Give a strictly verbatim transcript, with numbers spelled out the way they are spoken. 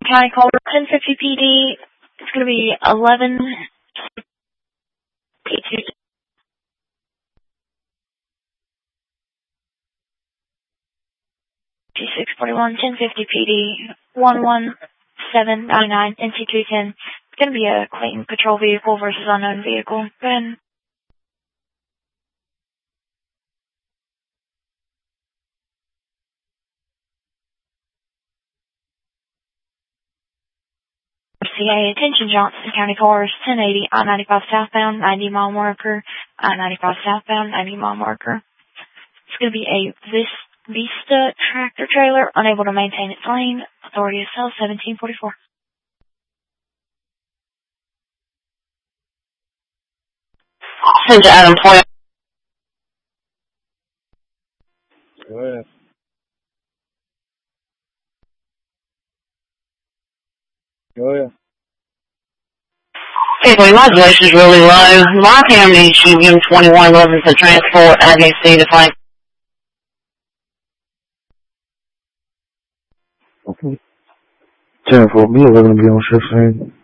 County caller ten fifty P D. It's going to be eleven six forty-one ten fifty P D one one seven nine nine N C two ten. It's going to be a Clayton patrol vehicle versus unknown vehicle. Go ahead. C A, attention Johnson County cars, ten eighty, I ninety-five southbound, ninety mile marker, I ninety-five southbound, ninety mile marker. It's going to be a Vis- Vista tractor trailer, unable to maintain its lane. Authority is cell seventeen forty-four. Send to Adam Point. Go ahead. Go ahead. Okay, modulation is really low. Markham needs you to give him twenty-one eleven for transport. I can see the flank. ten four, be eleven to be on shift soon.